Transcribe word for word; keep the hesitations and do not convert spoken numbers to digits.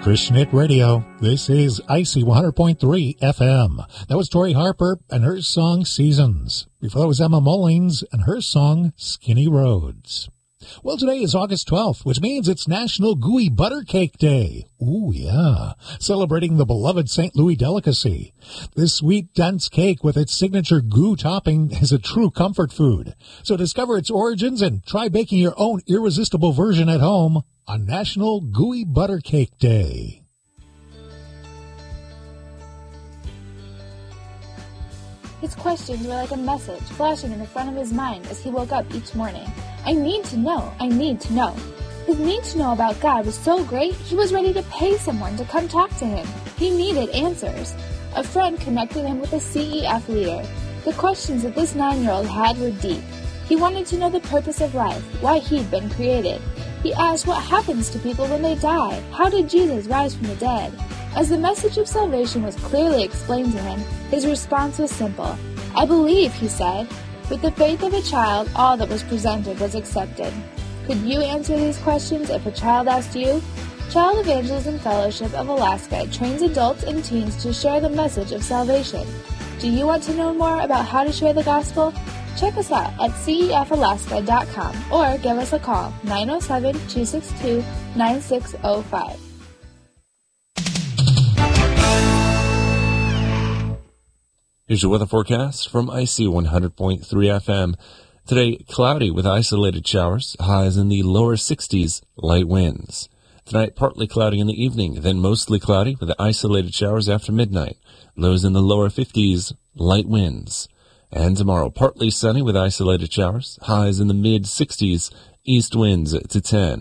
Christian Hit Radio. This is I C one hundred point three F M. That was Tori Harper and her song Seasons. Before that was Emma Mullings and her song Skinny Roads. Well, today is August twelfth, which means it's National Gooey Butter Cake Day. Ooh, yeah. Celebrating the beloved Saint Louis delicacy. This sweet, dense cake with its signature goo topping is a true comfort food. So discover its origins and try baking your own irresistible version at home on National Gooey Butter Cake Day. His questions were like a message flashing in the front of his mind as he woke up each morning. I need to know, I need to know. His need to know about God was so great, he was ready to pay someone to come talk to him. He needed answers. A friend connected him with a C E F leader. The questions that this nine-year-old had were deep. He wanted to know the purpose of life, why he'd been created. He asked what happens to people when they die. How did Jesus rise from the dead? As the message of salvation was clearly explained to him, his response was simple. I believe, he said. With the faith of a child, all that was presented was accepted. Could you answer these questions if a child asked you? Child Evangelism Fellowship of Alaska trains adults and teens to share the message of salvation. Do you want to know more about how to share the gospel? Check us out at C E F alaska dot com or give us a call, nine oh seven, two six two, nine six oh five. Here's your weather forecast from I C one hundred point three F M. Today, cloudy with isolated showers, highs in the lower sixties, light winds. Tonight, partly cloudy in the evening, then mostly cloudy with isolated showers after midnight, lows in the lower fifties, light winds. And tomorrow, partly sunny with isolated showers, highs in the mid-sixties, east winds to ten.